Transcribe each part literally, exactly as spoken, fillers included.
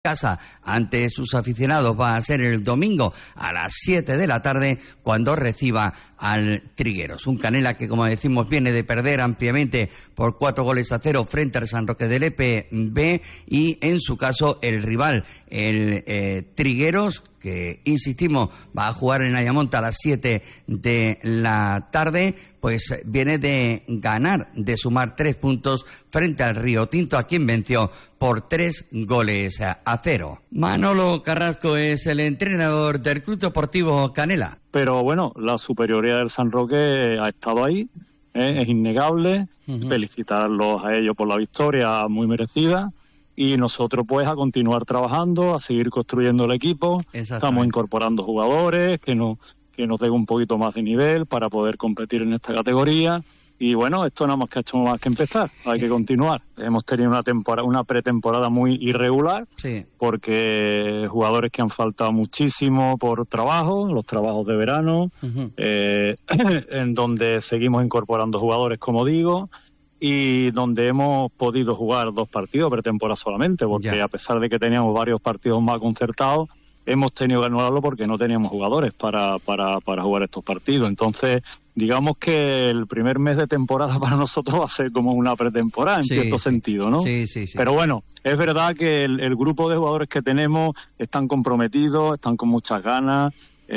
casa ante sus aficionados va a ser el domingo a las siete de la tarde cuando reciba al Trigueros. Un Canela que, como decimos, viene de perder ampliamente por cuatro goles a cero frente al San Roque del Lepe B, y en su caso el rival, el eh, Trigueros, que, insistimos, va a jugar en Ayamonte a las siete de la tarde, pues viene de ganar, de sumar tres puntos frente al Río Tinto, a quien venció por tres goles a cero. Manolo Carrasco es el entrenador del Club Deportivo Canela. Pero bueno, la superioridad del San Roque ha estado ahí, ¿eh? Es innegable. Uh-huh. Felicitarlos a ellos por la victoria muy merecida. Y nosotros pues a continuar trabajando, a seguir construyendo el equipo. Estamos incorporando jugadores que nos, que nos den un poquito más de nivel para poder competir en esta categoría. Y bueno, esto nada más que ha hecho más que empezar, hay que continuar. Hemos tenido una temporada, una pretemporada muy irregular, sí, porque jugadores que han faltado muchísimo por trabajo, los trabajos de verano, uh-huh. eh, en donde seguimos incorporando jugadores, como digo, y donde hemos podido jugar dos partidos pretemporada solamente, porque ya, a pesar de que teníamos varios partidos más concertados, hemos tenido que anularlo porque no teníamos jugadores para, para, para jugar estos partidos. Entonces, digamos que el primer mes de temporada para nosotros va a ser como una pretemporada, en sí, cierto sí. sentido, ¿no? Sí, sí, sí. Pero bueno, es verdad que el, el grupo de jugadores que tenemos están comprometidos, están con muchas ganas,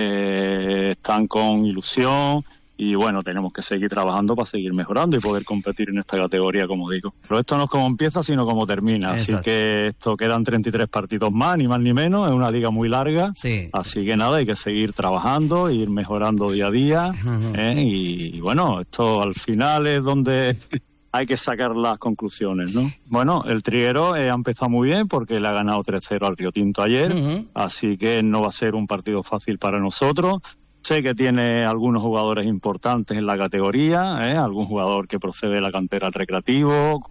eh, están con ilusión. Y bueno, tenemos que seguir trabajando para seguir mejorando y poder competir en esta categoría, como digo. Pero esto no es como empieza, sino como termina. Exacto. Así que esto quedan treinta y tres partidos más, ni más ni menos. Es una liga muy larga. Sí. Así que nada, hay que seguir trabajando, ir mejorando día a día. Uh-huh. ¿eh? y, y bueno, esto al final es donde hay que sacar las conclusiones, ¿no? Bueno, el Trigueros eh, ha empezado muy bien porque le ha ganado tres cero al Río Tinto ayer. Uh-huh. Así que no va a ser un partido fácil para nosotros. Sé que tiene algunos jugadores importantes en la categoría, ¿eh? Algún jugador que procede de la cantera del Recreativo,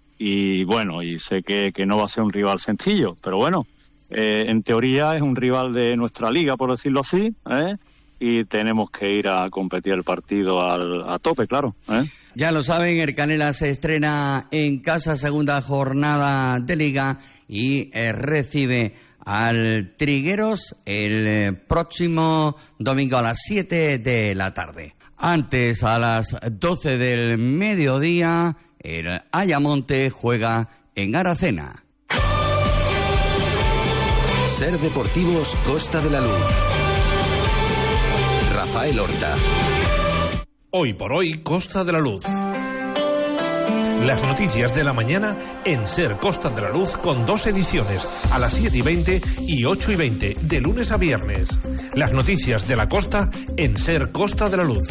y bueno, y sé que, que no va a ser un rival sencillo, pero bueno, eh, en teoría es un rival de nuestra liga, por decirlo así, ¿eh? Y tenemos que ir a competir el partido al, a tope, claro, ¿eh? Ya lo saben, el Canela se estrena en casa, segunda jornada de liga, y eh, recibe al Trigueros el eh, próximo domingo a las siete de la tarde. Antes, a las doce del mediodía, el Ayamonte juega en Aracena. Ser Deportivos Costa de la Luz. Rafael Horta. Hoy por hoy, Costa de la Luz. Las noticias de la mañana en Ser Costa de la Luz, con dos ediciones, a las siete y veinte y ocho y veinte, de lunes a viernes. Las noticias de la costa en Ser Costa de la Luz.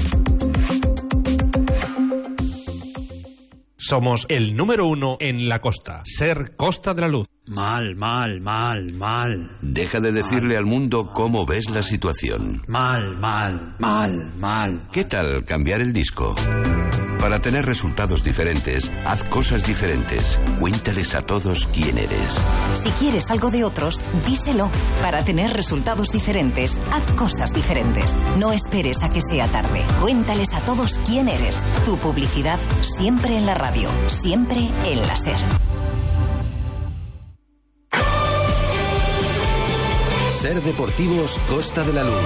Somos el número uno en la costa. Ser Costa de la Luz. Mal, mal, mal, mal. Deja de decirle mal, al mundo cómo ves la situación. Mal, mal, mal, mal. ¿Qué tal cambiar el disco? Para tener resultados diferentes, haz cosas diferentes. Cuéntales a todos quién eres. Si quieres algo de otros, díselo. Para tener resultados diferentes, haz cosas diferentes. No esperes a que sea tarde. Cuéntales a todos quién eres. Tu publicidad siempre en la radio, siempre en la Ser. Ser Deportivos Costa de la Luz.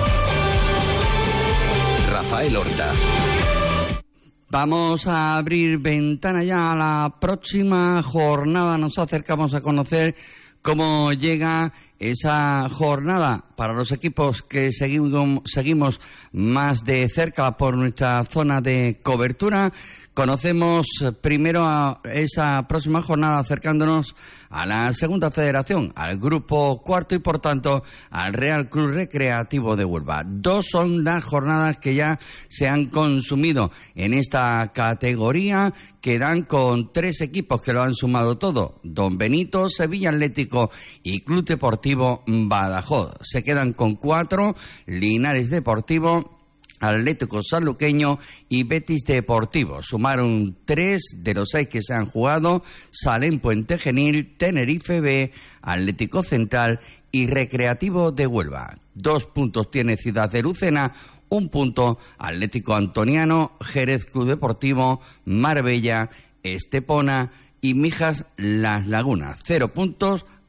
Rafael Horta. Vamos a abrir ventana ya a la próxima jornada. Nos acercamos a conocer cómo llega esa jornada para los equipos que seguimos, seguimos más de cerca por nuestra zona de cobertura. Conocemos primero a esa próxima jornada acercándonos a la segunda federación, al grupo cuarto y por tanto al Real Club Recreativo de Huelva. Dos son las jornadas que ya se han consumido en esta categoría. Quedan con tres equipos que lo han sumado todo: Don Benito, Sevilla Atlético y Club Deportivo Badajoz. Se quedan con cuatro: Linares Deportivo, Atlético Sanluqueño y Betis Deportivo. Sumaron tres de los seis que se han jugado: Salem Puente Genil, Tenerife B, Atlético Central y Recreativo de Huelva. Dos puntos tiene Ciudad de Lucena, un punto Atlético Antoniano, Jerez Club Deportivo, Marbella, Estepona y Mijas Las Lagunas. Cero puntos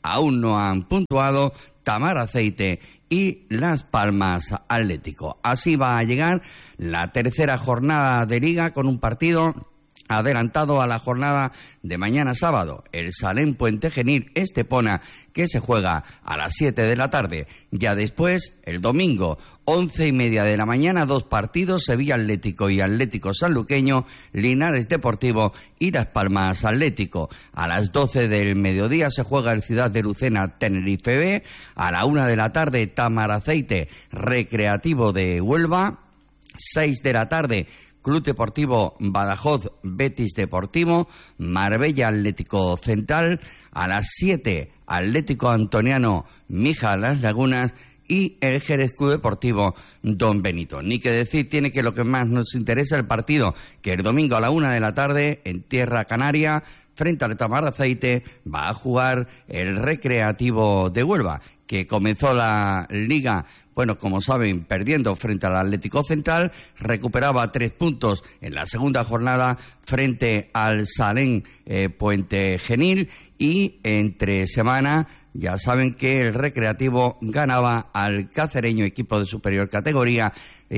aún no han puntuado Tamaraceite y Las Palmas Atlético. Así va a llegar la tercera jornada de Liga con un partido adelantado a la jornada de mañana sábado, el Salem Puente Genil Estepona, que se juega a las siete de la tarde. Ya después, el domingo, once y media de la mañana, dos partidos, Sevilla Atlético y Atlético Sanluqueño, Linares Deportivo y Las Palmas Atlético. A las doce del mediodía se juega el Ciudad de Lucena Tenerife B, a la una de la tarde Tamaraceite Recreativo de Huelva, seis de la tarde Club Deportivo Badajoz Betis Deportivo, Marbella Atlético Central, a las siete Atlético Antoniano Mija Las Lagunas y el Jerez Club Deportivo Don Benito. Ni que decir tiene que lo que más nos interesa el partido, que el domingo a la una de la tarde en Tierra Canaria, frente al Tamaraceite, va a jugar el Recreativo de Huelva, que comenzó la Liga, bueno, como saben, perdiendo frente al Atlético Central, recuperaba tres puntos en la segunda jornada frente al Salem eh, Puente Genil, y entre semana ya saben que el Recreativo ganaba al Cacereño, equipo de superior categoría,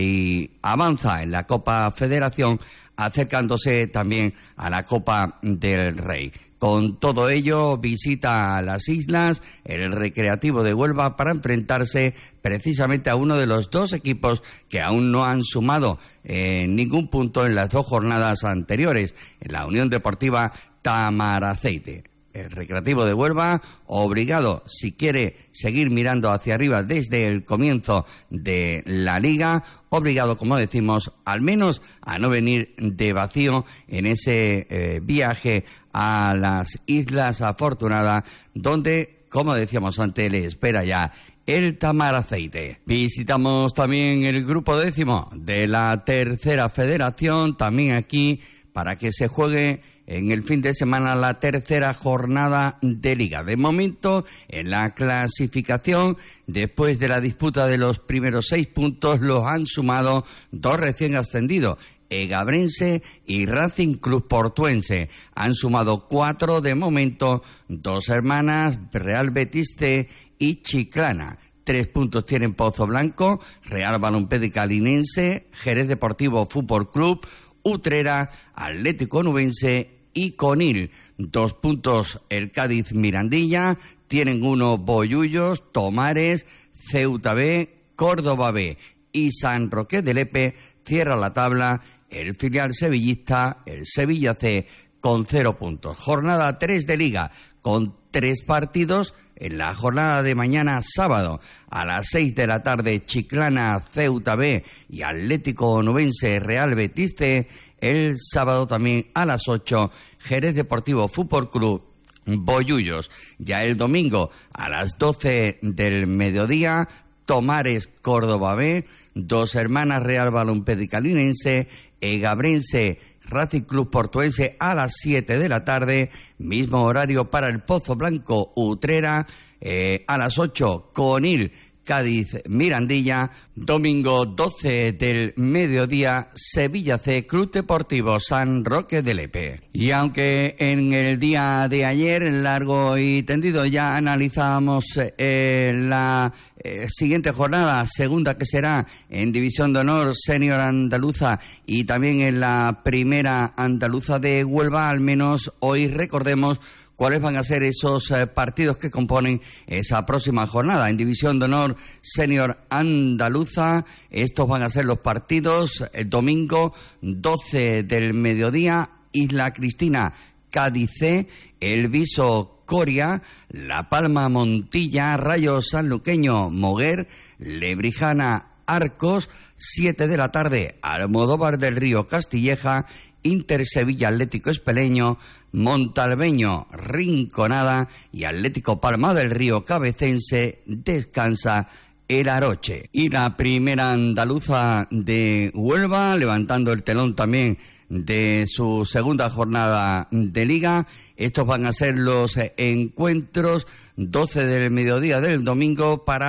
y avanza en la Copa Federación, acercándose también a la Copa del Rey. Con todo ello, visita a las islas el Recreativo de Huelva para enfrentarse precisamente a uno de los dos equipos que aún no han sumado eh, ningún punto en las dos jornadas anteriores, en la Unión Deportiva Tamaraceite. El Recreativo de Huelva, obligado, si quiere seguir mirando hacia arriba desde el comienzo de la Liga, obligado, como decimos, al menos a no venir de vacío en ese eh, viaje a las Islas Afortunadas, donde, como decíamos antes, le espera ya el Tamaraceite. Visitamos también el grupo décimo de la Tercera Federación, también aquí, para que se juegue en el fin de semana la tercera jornada de Liga. De momento, en la clasificación, después de la disputa de los primeros seis puntos, los han sumado dos recién ascendidos, Egabrense y Racing Club Portuense. Han sumado cuatro de momento, dos hermanas, Real Betis C y Chiclana. Tres puntos tienen Pozo Blanco, Real Balompédica Linense, Jerez Deportivo Fútbol Club, Utrera, Atlético Nubense y Conil. Dos puntos el Cádiz Mirandilla, tienen uno Bollullos, Tomares, Ceuta B, Córdoba B y San Roque de Lepe. Cierra la tabla el filial sevillista, el Sevilla C, con cero puntos. Jornada tres de Liga, con tres partidos. En la jornada de mañana sábado, a las seis de la tarde, Chiclana Ceuta B y Atlético Nubense Real Betis C. El sábado también a las ocho, Jerez Deportivo Fútbol Club Bollullos. Ya el domingo a las doce del mediodía, Tomares Córdoba B, Dos Hermanas Real Balompédica Linense, Egabrense Racing Club Portuense a las siete de la tarde, mismo horario para el Pozo Blanco Utrera, eh, a las ocho Conil Cádiz Mirandilla, domingo doce del mediodía, Sevilla C, Club Deportivo San Roque de Lepe. Y aunque en el día de ayer, en largo y tendido, ya analizábamos eh, la eh, siguiente jornada, segunda que será en División de Honor Senior Andaluza y también en la Primera Andaluza de Huelva, al menos hoy recordemos cuáles van a ser esos eh, partidos que componen esa próxima jornada. En División de Honor Senior Andaluza, estos van a ser los partidos el domingo doce del mediodía, Isla Cristina Cádiz C, El Viso Coria, La Palma Montilla, Rayo Sanluqueño Moguer, Lebrijana Arcos, siete de la tarde, Almodóvar del Río Castilleja, Inter Sevilla Atlético Espeleño, Montalbeño Rinconada y Atlético Palma del Río Cabecense descansa el Aroche. Y la Primera Andaluza de Huelva, levantando el telón también de su segunda jornada de Liga. Estos van a ser los encuentros doce del mediodía del domingo para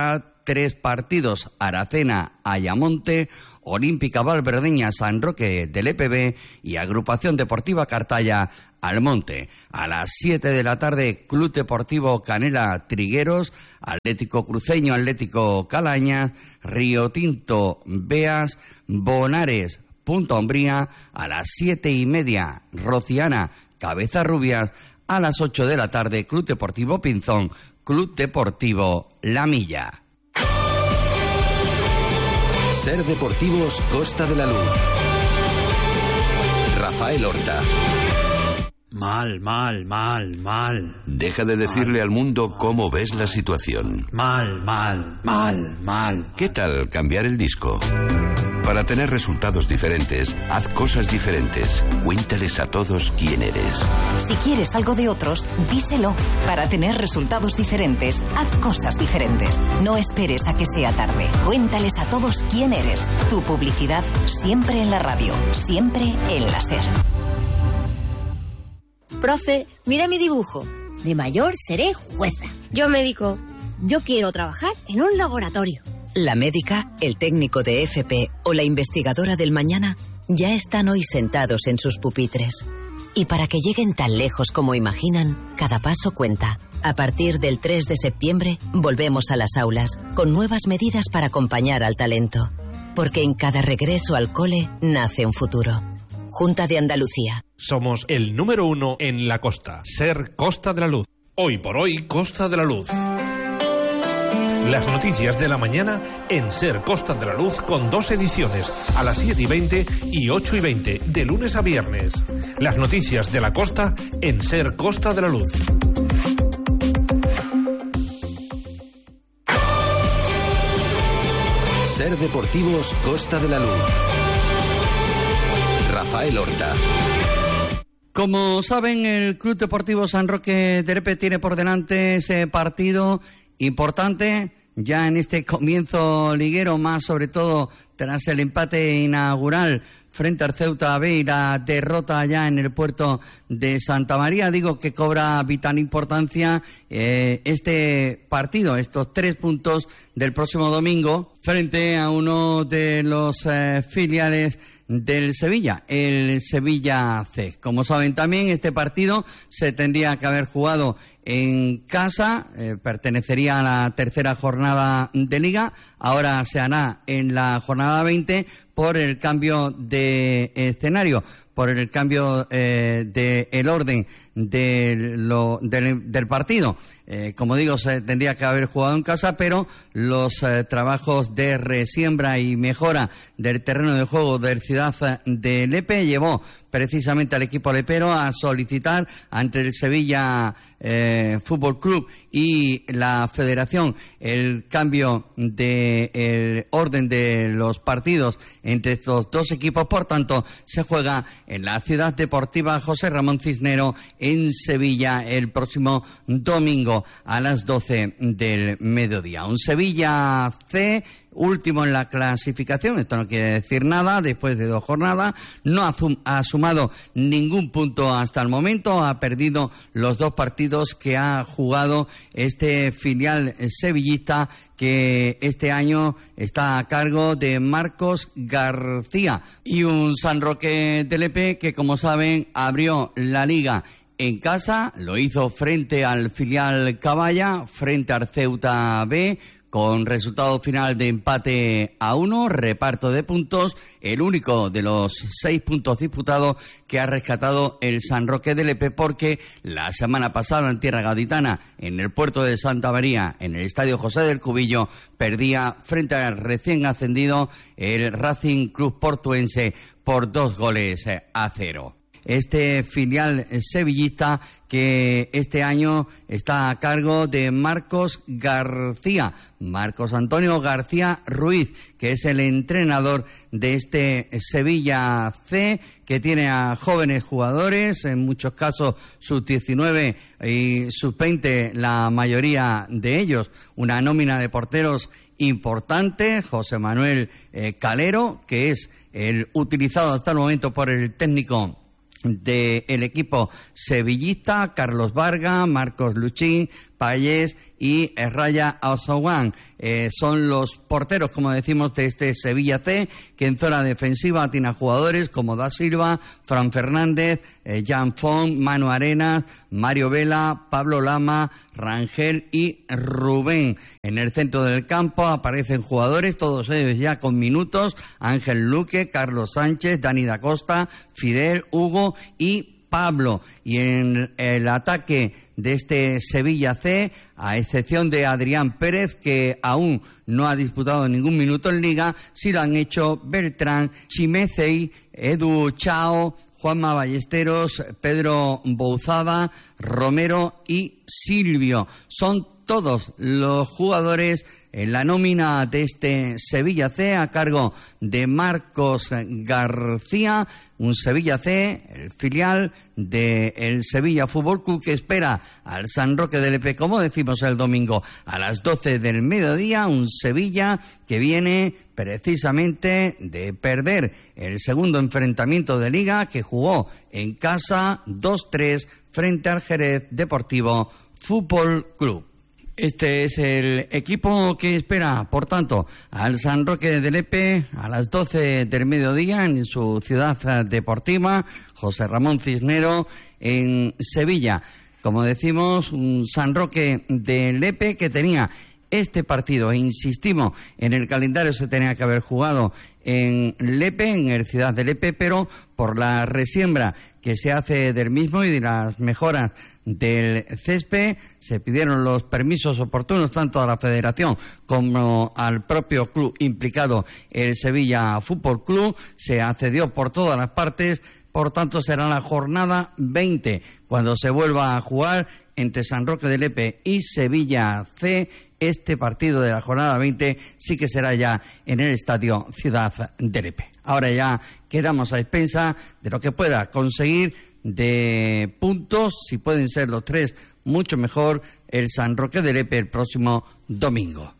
tres partidos: Aracena, Ayamonte, Olímpica Valverdeña, San Roque del E P B y Agrupación Deportiva Cartaya, Almonte. A las siete de la tarde, Club Deportivo Canela Trigueros, Atlético Cruceño, Atlético Calañas, Río Tinto Beas, Bonares Punta Umbría. A las siete y media, Rociana Cabeza Rubias. A las ocho de la tarde, Club Deportivo Pinzón, Club Deportivo La Milla. Ser Deportivos Costa de la Luz. Rafael Horta. Mal, mal, mal, mal. Deja de decirle al mundo cómo ves la situación. Mal, mal, mal, mal. ¿Qué tal cambiar el disco? Para tener resultados diferentes, haz cosas diferentes. Cuéntales a todos quién eres. Si quieres algo de otros, díselo. Para tener resultados diferentes, haz cosas diferentes. No esperes a que sea tarde. Cuéntales a todos quién eres. Tu publicidad siempre en la radio, siempre en la SER. Profe, mira mi dibujo. De mayor seré jueza. Yo médico. Yo quiero trabajar en un laboratorio. La médica, el técnico de F P o la investigadora del mañana ya están hoy sentados en sus pupitres. Y para que lleguen tan lejos como imaginan, cada paso cuenta. A partir del tres de septiembre, volvemos a las aulas, con nuevas medidas para acompañar al talento. Porque en cada regreso al cole nace un futuro. Junta de Andalucía. Somos el número uno en la costa. Ser Costa de la Luz. Hoy por hoy, Costa de la Luz. Las noticias de la mañana en Ser Costa de la Luz, con dos ediciones, a las siete y veinte y ocho y veinte, de lunes a viernes. Las noticias de la costa en Ser Costa de la Luz. Ser Deportivos Costa de la Luz. Rafael Horta. Como saben, el Club Deportivo San Roque del E P tiene por delante ese partido importante ya en este comienzo liguero, más sobre todo tras el empate inaugural frente al Ceuta B y la derrota allá en el puerto de Santa María. Digo que cobra vital importancia eh, este partido, estos tres puntos del próximo domingo frente a uno de los eh, filiales del Sevilla, el Sevilla C. Como saben también, este partido se tendría que haber jugado en casa, eh, pertenecería a la tercera jornada de Liga, ahora se hará en la jornada veinte por el cambio de escenario, por el cambio eh, de el orden de lo, del, del partido. Eh, como digo, se tendría que haber jugado en casa, pero los eh, trabajos de resiembra y mejora del terreno de juego del Ciudad de Lepe llevó precisamente al equipo lepero a solicitar ante el Sevilla eh, Fútbol Club y la Federación el cambio de el orden de los partidos entre estos dos equipos. Por tanto, se juega en la Ciudad Deportiva José Ramón Cisnero en Sevilla el próximo domingo a las doce del mediodía. Un Sevilla C último en la clasificación, esto no quiere decir nada, después de dos jornadas, no ha, sum, ha sumado ningún punto hasta el momento, ha perdido los dos partidos que ha jugado este filial sevillista que este año está a cargo de Marcos García, y un San Roque del E P que, como saben, abrió la Liga en casa, lo hizo frente al filial Caballa, frente al Ceuta B, con resultado final de empate a uno, reparto de puntos, el único de los seis puntos disputados que ha rescatado el San Roque del E P, porque la semana pasada en tierra gaditana, en el puerto de Santa María, en el estadio José del Cubillo, perdía frente al recién ascendido el Racing Club Portuense por dos goles a cero. Este filial sevillista que este año está a cargo de Marcos García, Marcos Antonio García Ruiz, que es el entrenador de este Sevilla C, que tiene a jóvenes jugadores, en muchos casos sub diecinueve y sub veinte, la mayoría de ellos, una nómina de porteros importante, José Manuel eh, Calero, que es el utilizado hasta el momento por el técnico del equipo sevillista, Carlos Vargas, Marcos Luchín, Payés y Raya Azoguán. Eh, son los porteros, como decimos, de este Sevilla C, que en zona defensiva tiene a jugadores como Da Silva, Fran Fernández, eh, Jan Font, Manu Arenas, Mario Vela, Pablo Lama, Rangel y Rubén. En el centro del campo aparecen jugadores, todos ellos ya con minutos: Ángel Luque, Carlos Sánchez, Dani da Costa, Fidel, Hugo y Pablo. Y en el ataque de este Sevilla C, a excepción de Adrián Pérez, que aún no ha disputado ningún minuto en Liga, sí lo han hecho Beltrán, Chimecey, Edu Chao, Juanma Ballesteros, Pedro Bouzada, Romero y Silvio. Son todos los jugadores en la nómina de este Sevilla C, a cargo de Marcos García, un Sevilla C, el filial del Sevilla Fútbol Club, que espera al San Roque de Lepe, como decimos, el domingo a las doce del mediodía, un Sevilla que viene precisamente de perder el segundo enfrentamiento de Liga, que jugó en casa dos tres frente al Jerez Deportivo Fútbol Club. Este es el equipo que espera, por tanto, al San Roque de Lepe a las doce del mediodía en su ciudad deportiva, José Ramón Cisnero, en Sevilla. Como decimos, un San Roque de Lepe que tenía este partido, e insistimos, en el calendario se tenía que haber jugado en Lepe, en el Ciudad de Lepe, pero por la resiembra que se hace del mismo y de las mejoras del césped, se pidieron los permisos oportunos tanto a la Federación como al propio club implicado, el Sevilla Fútbol Club. Se accedió por todas las partes, por tanto será la jornada veinte cuando se vuelva a jugar entre San Roque de Lepe y Sevilla C. Este partido de la jornada veinte sí que será ya en el Estadio Ciudad de Lepe. Ahora ya quedamos a expensa de lo que pueda conseguir de puntos, si pueden ser los tres, mucho mejor, el San Roque de Lepe el próximo domingo.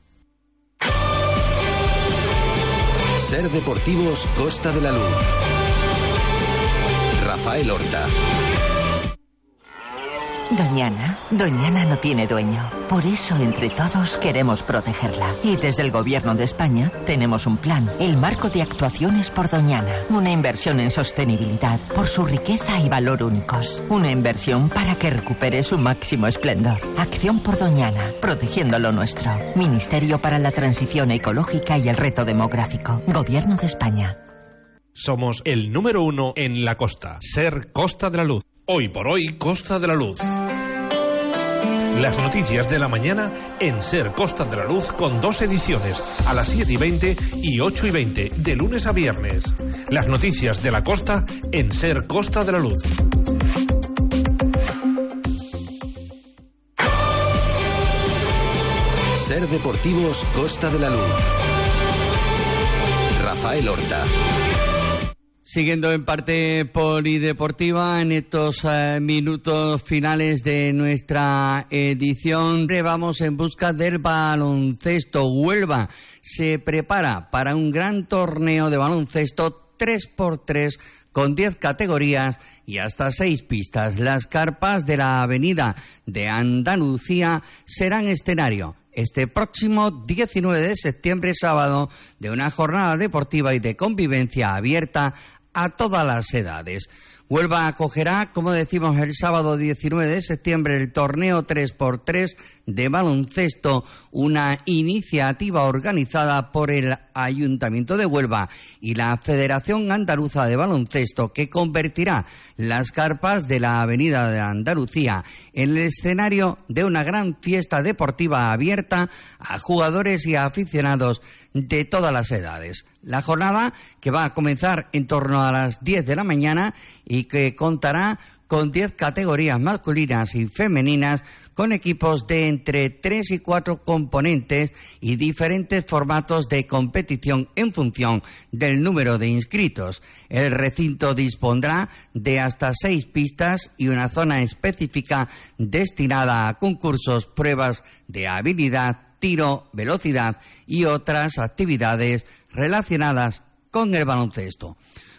Ser Deportivos Costa de la Luz. Rafael Horta. Doñana, Doñana no tiene dueño. Por eso, entre todos, queremos protegerla. Y desde el Gobierno de España tenemos un plan, el Marco de Actuaciones por Doñana. Una inversión en sostenibilidad por su riqueza y valor únicos. Una inversión para que recupere su máximo esplendor. Acción por Doñana, protegiendo lo nuestro. Ministerio para la Transición Ecológica y el Reto Demográfico. Gobierno de España. Somos el número uno en la costa. Ser Costa de la Luz. Hoy por hoy, Costa de la Luz. Las noticias de la mañana en Ser Costa de la Luz, con dos ediciones, a las siete y veinte y ocho y veinte, de lunes a viernes. Las noticias de la costa en Ser Costa de la Luz. Ser Deportivos Costa de la Luz. Rafael Horta. Siguiendo en parte polideportiva, en estos eh, minutos finales de nuestra edición, vamos en busca del baloncesto. Huelva se prepara para un gran torneo de baloncesto tres por tres con diez categorías y hasta seis pistas. Las carpas de la Avenida de Andalucía serán escenario este próximo diecinueve de septiembre, sábado, de una jornada deportiva y de convivencia abierta a todas las edades. Huelva acogerá, como decimos, el sábado diecinueve de septiembre el torneo tres por tres de baloncesto, una iniciativa organizada por el Ayuntamiento de Huelva y la Federación Andaluza de Baloncesto, que convertirá las carpas de la Avenida de Andalucía en el escenario de una gran fiesta deportiva abierta a jugadores y a aficionados de todas las edades. La jornada, que va a comenzar en torno a las diez de la mañana y que contará con diez categorías masculinas y femeninas, con equipos de entre tres y cuatro componentes y diferentes formatos de competición en función del número de inscritos. El recinto dispondrá de hasta seis pistas y una zona específica destinada a concursos, pruebas de habilidad, tiro, velocidad y otras actividades relacionadas con el baloncesto.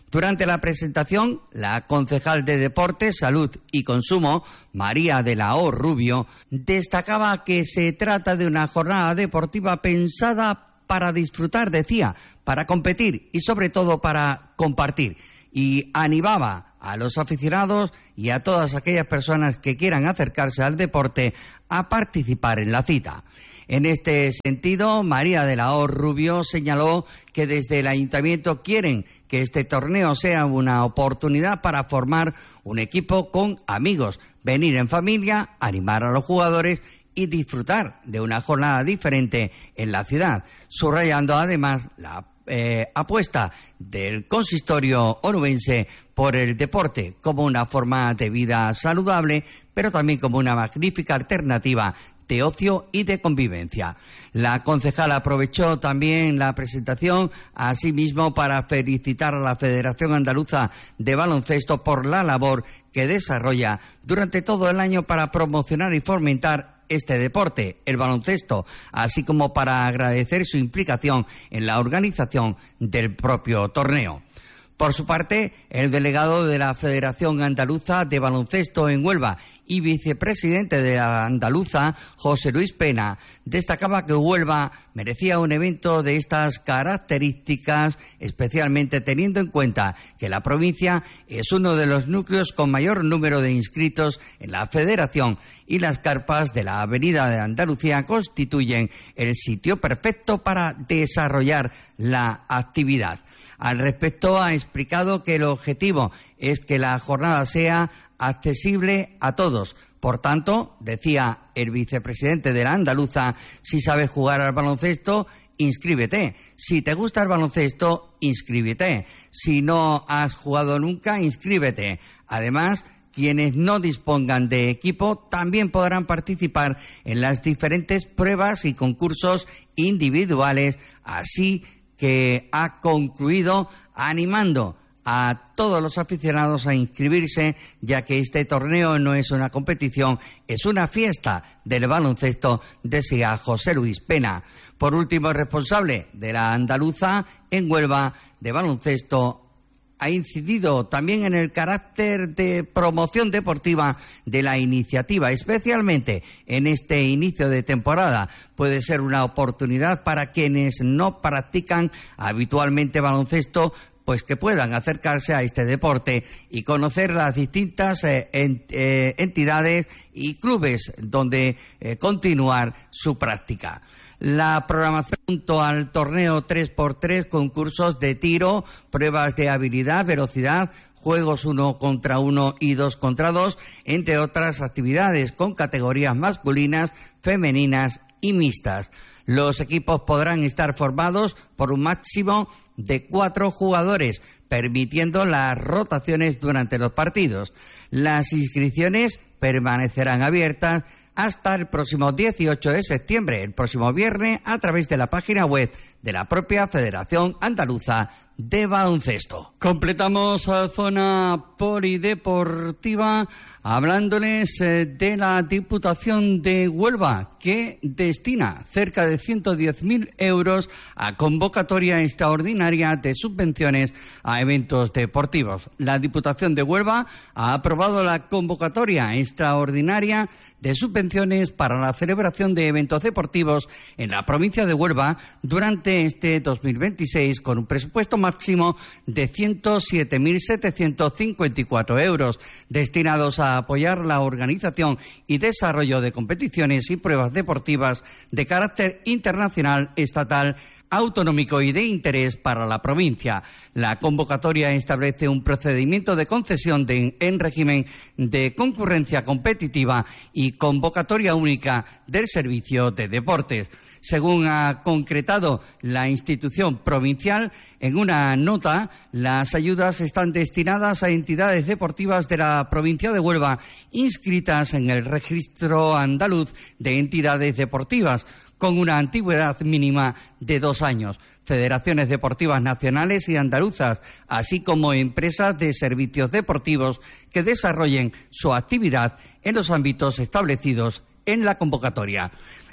Durante la presentación, la concejal de Deportes, Salud y Consumo, María de la O Rubio, destacaba que se trata de una jornada deportiva pensada para disfrutar, decía, para competir y sobre todo para compartir. Y animaba a los aficionados y a todas aquellas personas que quieran acercarse al deporte a participar en la cita. En este sentido, María de la O Rubio señaló que desde el Ayuntamiento quieren que este torneo sea una oportunidad para formar un equipo con amigos, venir en familia, animar a los jugadores y disfrutar de una jornada diferente en la ciudad, subrayando además la Eh, apuesta del consistorio onubense por el deporte como una forma de vida saludable, pero también como una magnífica alternativa de ocio y de convivencia. La concejala aprovechó también la presentación, asimismo, para felicitar a la Federación Andaluza de Baloncesto por la labor que desarrolla durante todo el año para promocionar y fomentar este deporte, el baloncesto, así como para agradecer su implicación en la organización del propio torneo. Por su parte, el delegado de la Federación Andaluza de Baloncesto en Huelva y vicepresidente de la Andaluza, José Luis Pena, destacaba que Huelva merecía un evento de estas características, especialmente teniendo en cuenta que la provincia es uno de los núcleos con mayor número de inscritos en la Federación y las carpas de la Avenida de Andalucía constituyen el sitio perfecto para desarrollar la actividad. Al respecto, ha explicado que el objetivo es que la jornada sea accesible a todos. Por tanto, decía el vicepresidente de la Andaluza, si sabes jugar al baloncesto, inscríbete. Si te gusta el baloncesto, inscríbete. Si no has jugado nunca, inscríbete. Además, quienes no dispongan de equipo también podrán participar en las diferentes pruebas y concursos individuales, así que ha concluido animando a todos los aficionados a inscribirse, ya que este torneo no es una competición, es una fiesta del baloncesto, decía José Luis Pena. Por último, el responsable de la Andaluza en Huelva de baloncesto ha incidido también en el carácter de promoción deportiva de la iniciativa, especialmente en este inicio de temporada. Puede ser una oportunidad para quienes no practican habitualmente baloncesto, pues que puedan acercarse a este deporte y conocer las distintas eh, ent, eh, entidades y clubes donde eh, continuar su práctica. La programación junto al torneo tres por tres, concursos de tiro, pruebas de habilidad, velocidad, juegos uno contra uno y dos contra dos, entre otras actividades con categorías masculinas, femeninas y mixtas. Los equipos podrán estar formados por un máximo de cuatro jugadores, permitiendo las rotaciones durante los partidos. Las inscripciones permanecerán abiertas hasta el próximo dieciocho de septiembre, el próximo viernes, a través de la página web de la propia Federación Andaluza de Baloncesto. Completamos a zona polideportiva hablándoles eh, de la Diputación de Huelva, que destina cerca de ciento diez mil euros a convocatoria extraordinaria de subvenciones a eventos deportivos. La Diputación de Huelva ha aprobado la convocatoria extraordinaria de subvenciones para la celebración de eventos deportivos en la provincia de Huelva durante este dos mil veintiséis, con un presupuesto máximo de ciento siete mil setecientos cincuenta y cuatro euros, destinados a apoyar la organización y desarrollo de competiciones y pruebas deportivas de carácter internacional, estatal, autonómico y de interés para la provincia. La convocatoria establece un procedimiento de concesión de, en régimen de concurrencia competitiva y convocatoria única del servicio de deportes. Según ha concretado la institución provincial en una nota, las ayudas están destinadas a entidades deportivas de la provincia de Huelva inscritas en el registro andaluz de entidades deportivas, con una antigüedad mínima de dos años, federaciones deportivas nacionales y andaluzas, así como empresas de servicios deportivos que desarrollen su actividad en los ámbitos establecidos en la convocatoria.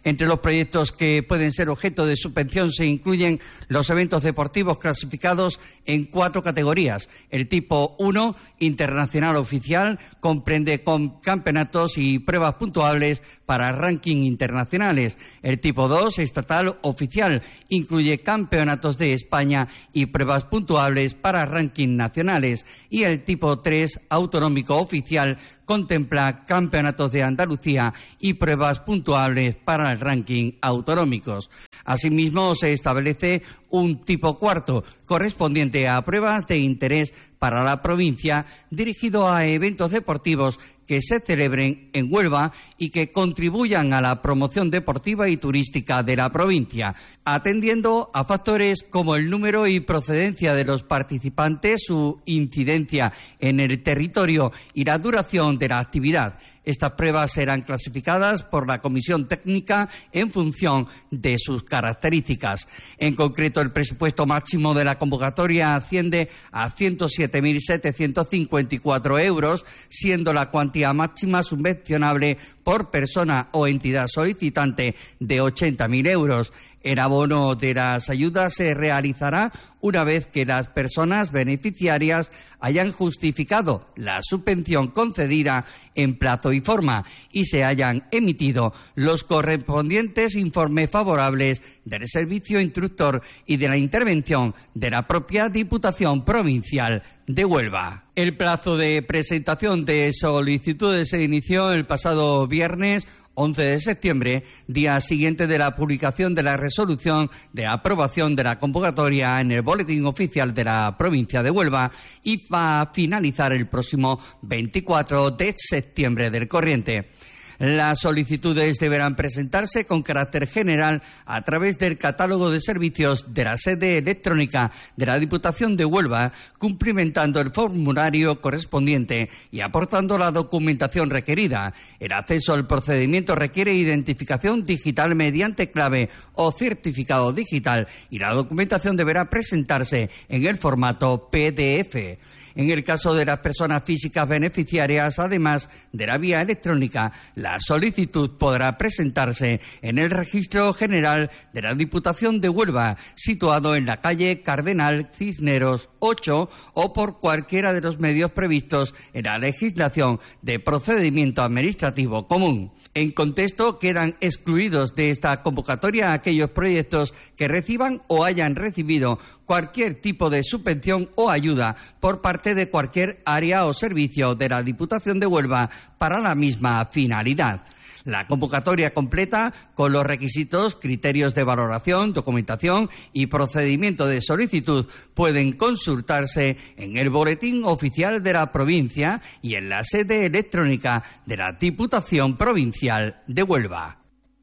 Entre los proyectos que pueden ser objeto de subvención se incluyen los eventos deportivos clasificados en cuatro categorías. El tipo uno, internacional oficial, comprende con campeonatos y pruebas puntuables para ranking internacionales. El tipo dos, estatal oficial, incluye campeonatos de España y pruebas puntuables para ranking nacionales. Y el tipo tres, autonómico oficial, contempla campeonatos de Andalucía y pruebas puntuables para el ranking autonómicos. Asimismo, se establece un tipo cuarto, correspondiente a pruebas de interés para la provincia, dirigido a eventos deportivos que se celebren en Huelva y que contribuyan a la promoción deportiva y turística de la provincia, atendiendo a factores como el número y procedencia de los participantes, su incidencia en el territorio y la duración de la actividad. Estas pruebas serán clasificadas por la Comisión Técnica en función de sus características. En concreto, el presupuesto máximo de la convocatoria asciende a ciento siete mil setecientos cincuenta y cuatro euros, siendo la cuantía máxima subvencionable por persona o entidad solicitante de ochenta mil euros. El abono de las ayudas se realizará una vez que las personas beneficiarias hayan justificado la subvención concedida en plazo y forma y se hayan emitido los correspondientes informes favorables del servicio instructor y de la intervención de la propia Diputación Provincial de Huelva. El plazo de presentación de solicitudes se inició el pasado viernes once de septiembre, día siguiente de la publicación de la resolución de aprobación de la convocatoria en el Boletín Oficial de la provincia de Huelva, y va a finalizar el próximo veinticuatro de septiembre del corriente. Las solicitudes deberán presentarse con carácter general a través del catálogo de servicios de la sede electrónica de la Diputación de Huelva, cumplimentando el formulario correspondiente y aportando la documentación requerida. El acceso al procedimiento requiere identificación digital mediante clave o certificado digital y la documentación deberá presentarse en el formato P D F. En el caso de las personas físicas beneficiarias, además de la vía electrónica, la solicitud podrá presentarse en el Registro General de la Diputación de Huelva, situado en la calle Cardenal Cisneros ocho, o por cualquiera de los medios previstos en la legislación de procedimiento administrativo común. En contexto, quedan excluidos de esta convocatoria aquellos proyectos que reciban o hayan recibido cualquier tipo de subvención o ayuda por parte de cualquier área o servicio de la Diputación de Huelva para la misma finalidad. La convocatoria completa, con los requisitos, criterios de valoración, documentación y procedimiento de solicitud, pueden consultarse en el Boletín Oficial de la provincia y en la sede electrónica de la Diputación Provincial de Huelva.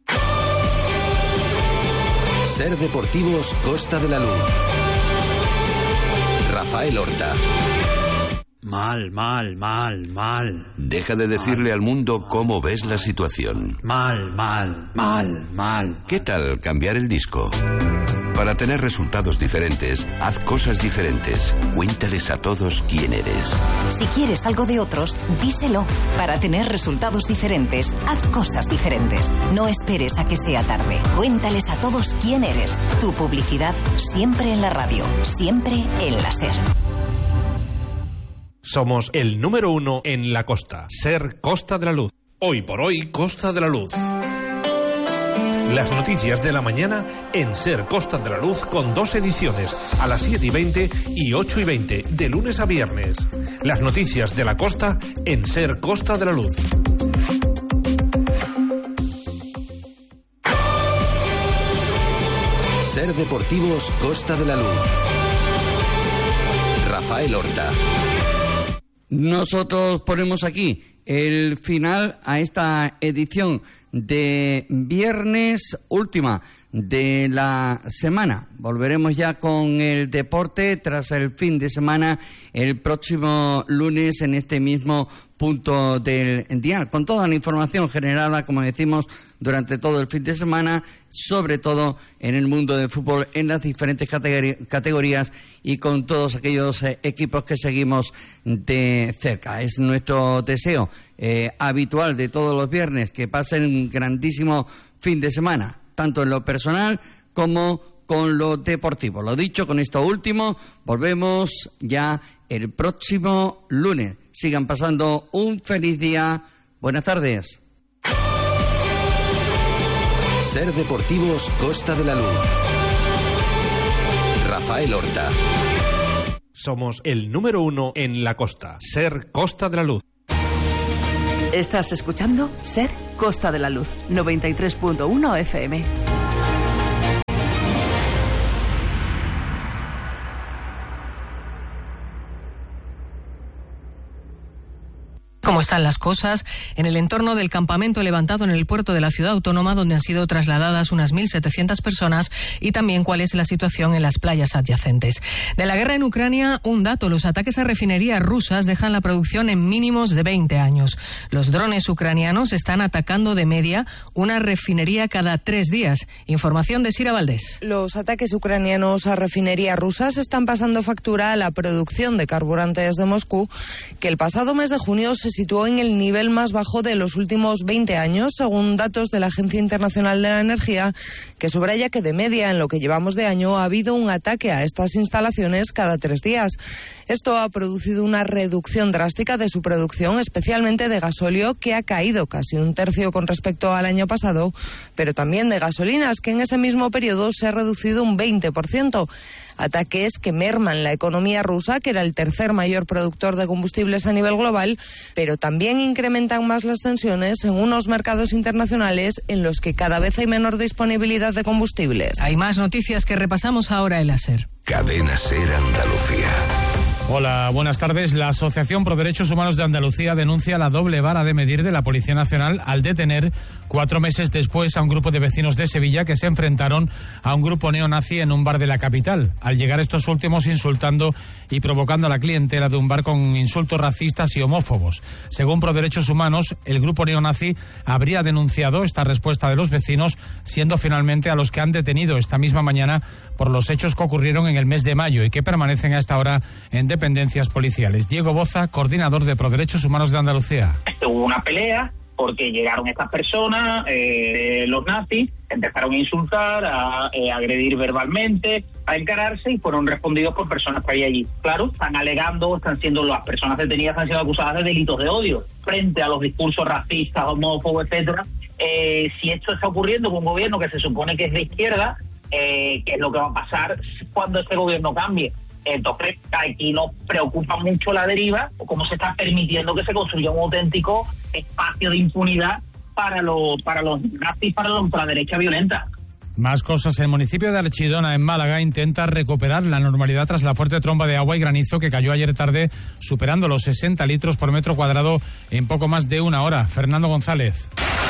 Ser Deportivos Costa de la Luz. Rafael Horta. Mal, mal, mal, mal. Deja de decirle al mundo cómo ves la situación. Mal, mal, mal, mal. ¿Qué tal cambiar el disco? Para tener resultados diferentes, haz cosas diferentes. Cuéntales a todos quién eres. Si quieres algo de otros, díselo. Para tener resultados diferentes, haz cosas diferentes. No esperes a que sea tarde. Cuéntales a todos quién eres. Tu publicidad siempre en la radio, siempre en la SER. Somos el número uno en la costa. SER Costa de la Luz. Hoy por hoy, Costa de la Luz. Las noticias de la mañana en SER Costa de la Luz, con dos ediciones, a las siete y veinte y ocho y veinte, de lunes a viernes. Las noticias de la costa en SER Costa de la Luz. SER Deportivos Costa de la Luz. Rafael Horta. Nosotros ponemos aquí el final a esta edición de viernes, última de la semana. Volveremos ya con el deporte tras el fin de semana, el próximo lunes en este mismo punto del dial, con toda la información generada, como decimos, durante todo el fin de semana, sobre todo en el mundo del fútbol, en las diferentes categori- categorías y con todos aquellos eh, equipos que seguimos de cerca. Es nuestro deseo eh, habitual de todos los viernes, que pasen un grandísimo fin de semana, tanto en lo personal como con lo deportivo. Lo dicho, con esto último, volvemos ya el próximo lunes. Sigan pasando un feliz día. Buenas tardes. Ser Deportivos Costa de la Luz. Rafael Horta. Somos el número uno en la costa. Ser Costa de la Luz. Estás escuchando Ser Costa de la Luz, noventa y tres punto uno F M. Cómo están las cosas en el entorno del campamento levantado en el puerto de la ciudad autónoma, donde han sido trasladadas unas mil setecientas personas, y también cuál es la situación en las playas adyacentes. De la guerra en Ucrania, un dato: los ataques a refinerías rusas dejan la producción en mínimos de veinte años. Los drones ucranianos están atacando de media una refinería cada tres días. Información de Sira Valdés. Los ataques ucranianos a refinerías rusas están pasando factura a la producción de carburantes de Moscú, que el pasado mes de junio se situó en el nivel más bajo de los últimos veinte años, según datos de la Agencia Internacional de la Energía, que subraya que de media en lo que llevamos de año ha habido un ataque a estas instalaciones cada tres días. Esto ha producido una reducción drástica de su producción, especialmente de gasóleo, que ha caído casi un tercio con respecto al año pasado, pero también de gasolinas, que en ese mismo periodo se ha reducido un veinte por ciento. Ataques que merman la economía rusa, que era el tercer mayor productor de combustibles a nivel global, pero también incrementan más las tensiones en unos mercados internacionales en los que cada vez hay menor disponibilidad de combustibles. Hay más noticias que repasamos ahora en la SER. Cadena SER Andalucía. Hola, buenas tardes. La Asociación Pro Derechos Humanos de Andalucía denuncia la doble vara de medir de la Policía Nacional al detener cuatro meses después a un grupo de vecinos de Sevilla que se enfrentaron a un grupo neonazi en un bar de la capital. Al llegar estos últimos insultando y provocando a la clientela de un bar con insultos racistas y homófobos. Según Pro Derechos Humanos, el grupo neonazi habría denunciado esta respuesta de los vecinos, siendo finalmente a los que han detenido esta misma mañana por los hechos que ocurrieron en el mes de mayo y que permanecen hasta ahora en dependencias policiales. Diego Boza, coordinador de Pro Derechos Humanos de Andalucía. Hubo una pelea porque llegaron estas personas, eh, los nazis, empezaron a insultar, a eh, agredir verbalmente, a encararse, y fueron respondidos por personas que había allí. Claro, están alegando, están siendo las personas detenidas han sido acusadas de delitos de odio frente a los discursos racistas, homófobos, etcétera. Eh, si esto está ocurriendo con un gobierno que se supone que es de izquierda, eh, ¿qué es lo que va a pasar cuando este gobierno cambie? Entonces, aquí nos preocupa mucho la deriva, o cómo se está permitiendo que se construya un auténtico espacio de impunidad para los para los nazis, para, los, para la derecha violenta. Más cosas. El municipio de Archidona, en Málaga, intenta recuperar la normalidad tras la fuerte tromba de agua y granizo que cayó ayer tarde, superando los sesenta litros por metro cuadrado en poco más de una hora. Fernando González.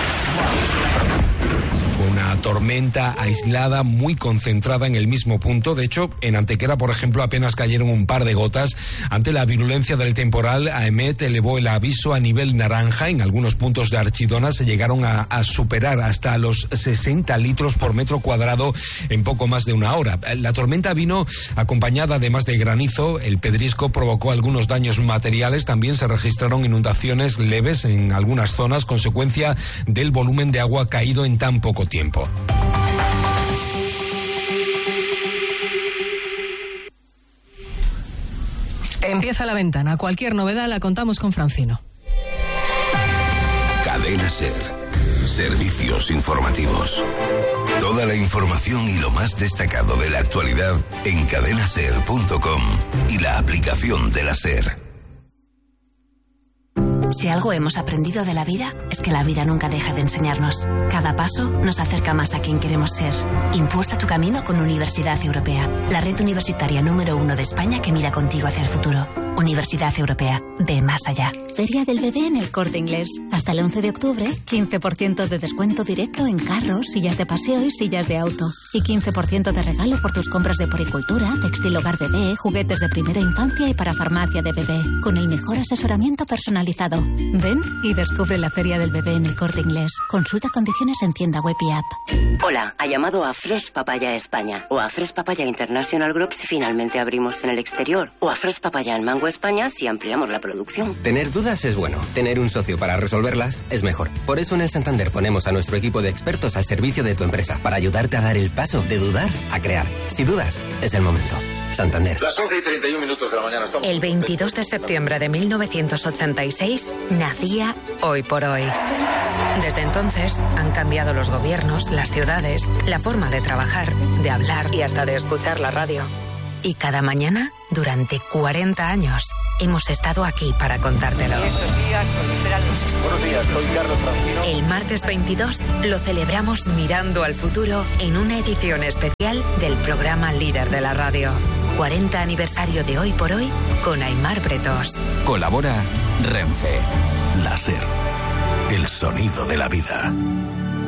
Una tormenta aislada, muy concentrada en el mismo punto. De hecho, en Antequera, por ejemplo, apenas cayeron un par de gotas. Ante la virulencia del temporal, AEMET elevó el aviso a nivel naranja. En algunos puntos de Archidona se llegaron a, a superar hasta los sesenta litros por metro cuadrado en poco más de una hora. La tormenta vino acompañada además de granizo. El pedrisco provocó algunos daños materiales. También se registraron inundaciones leves en algunas zonas, consecuencia del volumen de agua caído en tan poco tiempo. Tiempo. Empieza la ventana. Cualquier novedad la contamos con Francino. Cadena SER. Servicios informativos. Toda la información y lo más destacado de la actualidad en cadena ser punto com y la aplicación de la SER. Si algo hemos aprendido de la vida, es que la vida nunca deja de enseñarnos. Cada paso nos acerca más a quien queremos ser. Impulsa tu camino con Universidad Europea, la red universitaria número uno de España que mira contigo hacia el futuro. Universidad Europea, ve más allá. Feria del Bebé en El Corte Inglés. Hasta el once de octubre, quince por ciento de descuento directo en carros, sillas de paseo y sillas de auto. Y quince por ciento de regalo por tus compras de poricultura, textil hogar bebé, juguetes de primera infancia y para farmacia de bebé. Con el mejor asesoramiento personalizado. Ven y descubre la Feria del Bebé en El Corte Inglés. Consulta condiciones en tienda web y app. Hola, ha llamado a Fresh Papaya España o a Fresh Papaya International Group si finalmente abrimos en el exterior, o a Fresh Papaya en Mango España si ampliamos la producción. Tener dudas es bueno. Tener un socio para resolverlas es mejor. Por eso en el Santander ponemos a nuestro equipo de expertos al servicio de tu empresa para ayudarte a dar el paso de dudar a crear. Si dudas, es el momento. Santander. Las once y treinta y un minutos de la mañana. Estamos... El veintidós de septiembre de mil novecientos ochenta y seis nacía Hoy por Hoy. Desde entonces han cambiado los gobiernos, las ciudades, la forma de trabajar, de hablar y hasta de escuchar la radio. Y cada mañana, durante cuarenta años, hemos estado aquí para contártelo. Estos días proliferan los... Buenos días, soy Carlos Francino. El martes veintidós lo celebramos mirando al futuro en una edición especial del programa líder de la radio. cuarenta aniversario de Hoy por Hoy con Aimar Bretos. Colabora Renfe. La SER. El sonido de la vida.